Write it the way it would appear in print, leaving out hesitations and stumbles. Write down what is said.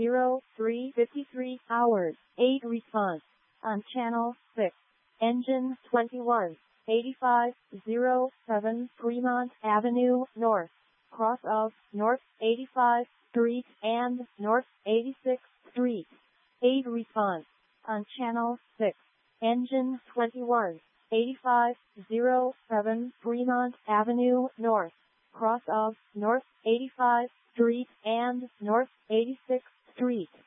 03:53 hours. 8 response. On channel 6. Engine 218507 Fremont Avenue North. Cross of North 85th Street and North 86th Street. 8 response. On channel 6. Engine 218507 Fremont Avenue North. Cross of North 85th Street and North 86th Street.